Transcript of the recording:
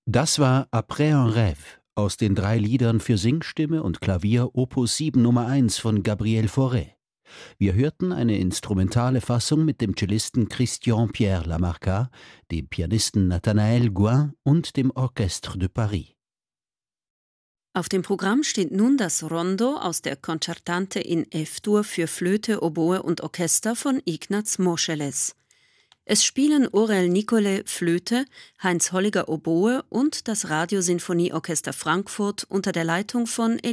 Das war Après un rêve aus den 3 Liedern für Singstimme und Klavier Opus 7 Nummer 1 von Gabriel Fauré. Wir hörten eine instrumentale Fassung mit dem Cellisten Christian-Pierre Lamarca, dem Pianisten Nathanaël Gouin und dem Orchestre de Paris. Auf dem Programm steht nun das Rondo aus der Concertante in F-Dur für Flöte, Oboe und Orchester von Ignaz Moscheles. Es spielen Aurel Nicolai Flöte, Heinz Holliger Oboe und das Radiosinfonieorchester Frankfurt unter der Leitung von